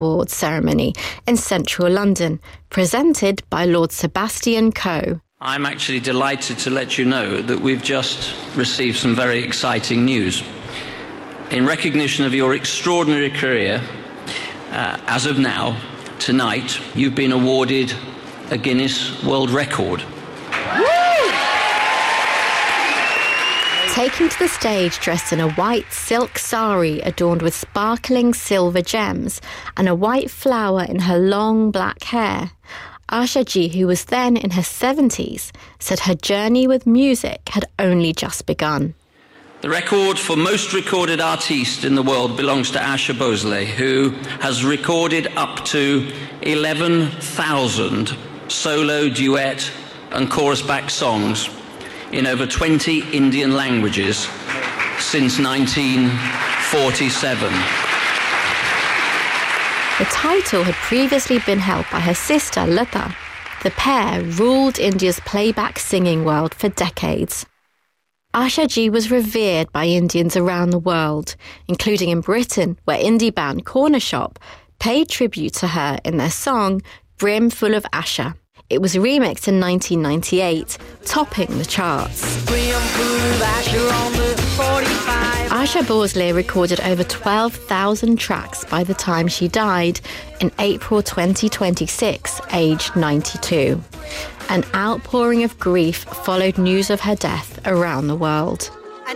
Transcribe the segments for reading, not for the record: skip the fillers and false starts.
Awards ceremony in central London, presented by Lord Sebastian Coe. I'm actually delighted to let you know that we've just received some very exciting news. In recognition of your extraordinary career, as of now, tonight, you've been awarded a Guinness World Record. Taking to the stage dressed in a white silk sari adorned with sparkling silver gems and a white flower in her long black hair, Asha Ji, who was then in her 70s, said her journey with music had only just begun. The record for most recorded artiste in the world belongs to Asha Bhosle, who has recorded up to 11,000 solo, duet and chorus-backed songs in over 20 Indian languages since 1947. The title had previously been held by her sister, Lata. The pair ruled India's playback singing world for decades. Asha Ji was revered by Indians around the world, including in Britain, where indie band Corner Shop paid tribute to her in their song Brimful of Asha. It was remixed in 1998, topping the charts. Asha Bhosle recorded over 12,000 tracks by the time she died in April 2026, aged 92. An outpouring of grief followed news of her death around the world.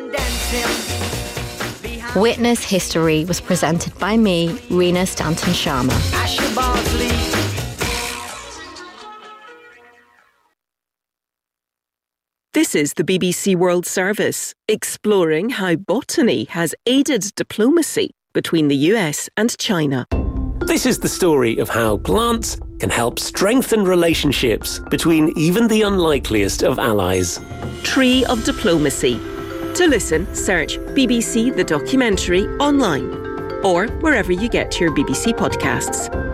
Witness History was presented by me, Reena Stanton Sharma. This is the BBC World Service, exploring how botany has aided diplomacy between the US and China. This is the story of how plants can help strengthen relationships between even the unlikeliest of allies. Tree of Diplomacy. To listen, search BBC The Documentary online or wherever you get your BBC podcasts.